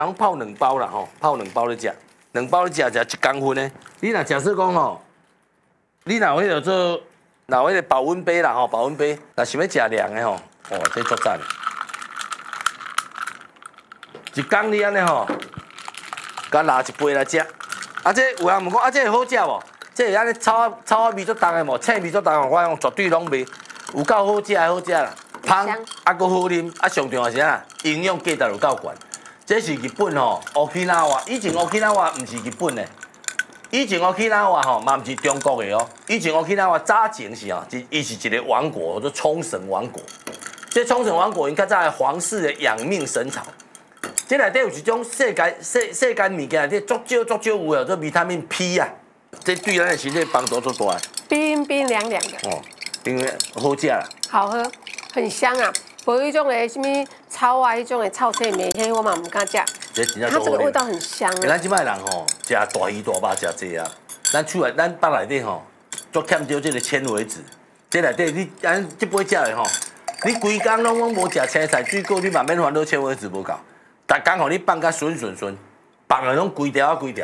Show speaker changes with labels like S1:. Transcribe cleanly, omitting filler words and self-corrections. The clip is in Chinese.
S1: 人泡2包啦吼，泡2包咧食，2包咧食1公分呢。你若假设讲吼，你若有迄个做，若有迄个保温杯啦吼，保温杯，若想要食凉的吼，哦，这足赞。1工你安尼吼，甲拿1杯来食。啊，这有人问讲，啊，这会好食无？这会安尼草仔味足重的无？青味足重的，我讲绝对拢袂，有够好食的好食啦，香啊，搁好啉，啊，上重要是啥？营养价值有够悬。这是日本吼，Okinawa，以前Okinawa 唔是日本的，以前Okinawa吼嘛唔是中国的哦，以前Okinawa早前是哦，伊是一个王国，叫冲绳王国。这冲绳王国因较早的皇室的养命神草。这内底有一种世间物件，这足少有哦，做维他命 P 啊，这对咱的身体帮助足大。
S2: 冰冰凉凉的。
S1: 哦，因为好食啦。
S2: 好喝，很香啊。无迄种的什么草啊，迄种的草青梅，迄我嘛唔敢食。它这个味道很香啊。
S1: 咱即摆人吼，食大鱼大肉食济啊，咱腹内底吼，足欠少这个纤维质。这内底咱这杯食的吼，你规工拢无食青菜水果，你嘛免烦恼纤维质无够。逐工互你放甲顺，放的拢规条啊规条。